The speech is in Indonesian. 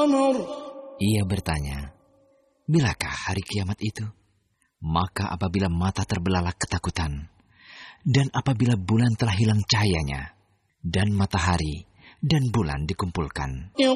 Ia bertanya, bilakah hari kiamat itu? Maka apabila mata terbelalak ketakutan, dan apabila bulan telah hilang cahayanya, dan matahari dan bulan dikumpulkan,